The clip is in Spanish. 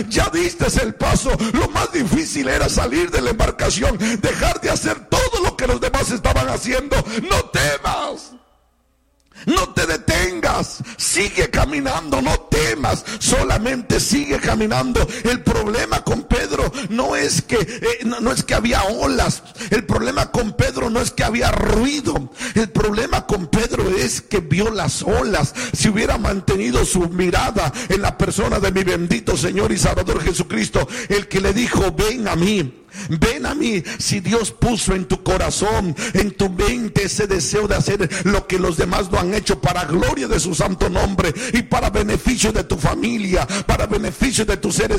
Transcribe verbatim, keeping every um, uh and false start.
Ya diste el paso. Lo más difícil era salir de la embarcación, dejar de hacer todo lo que los demás estaban haciendo. No temas. No te detengas, sigue caminando, no temas, solamente sigue caminando. El problema con Pedro no es que eh, no, no es que había olas, el problema con Pedro no es que había ruido, el problema con Pedro es que vio las olas. Si hubiera mantenido su mirada en la persona de mi bendito Señor y Salvador Jesucristo, el que le dijo: ven a mí, ven a mí. Si Dios puso en tu corazón, en tu mente, ese deseo de hacer lo que los demás no han hecho, para gloria de su santo nombre y para beneficio de tu familia, para beneficio de tus seres